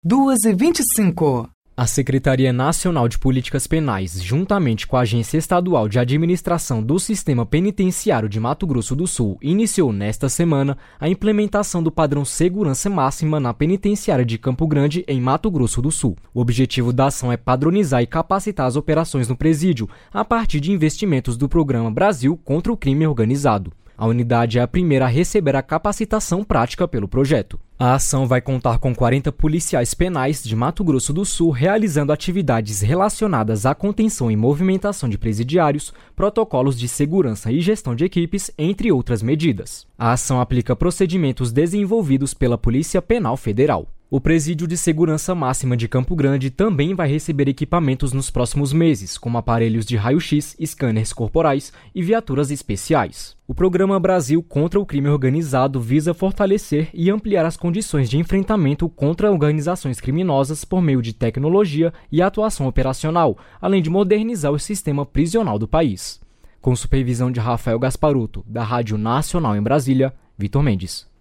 2h25. A Secretaria Nacional de Políticas Penais, juntamente com a Agência Estadual de Administração do Sistema Penitenciário de Mato Grosso do Sul, iniciou nesta semana a implementação do padrão Segurança Máxima na Penitenciária de Campo Grande, em Mato Grosso do Sul. O objetivo da ação é padronizar e capacitar as operações no presídio a partir de investimentos do Programa Brasil contra o Crime Organizado. A unidade é a primeira a receber a capacitação prática pelo projeto. A ação vai contar com 40 policiais penais de Mato Grosso do Sul realizando atividades relacionadas à contenção e movimentação de presidiários, protocolos de segurança e gestão de equipes, entre outras medidas. A ação aplica procedimentos desenvolvidos pela Polícia Penal Federal. O Presídio de Segurança Máxima de Campo Grande também vai receber equipamentos nos próximos meses, como aparelhos de raio-x, scanners corporais e viaturas especiais. O Programa Brasil contra o Crime Organizado visa fortalecer e ampliar as condições de enfrentamento contra organizações criminosas por meio de tecnologia e atuação operacional, além de modernizar o sistema prisional do país. Com supervisão de Rafael Gasparuto, da Rádio Nacional em Brasília, Vitor Mendes.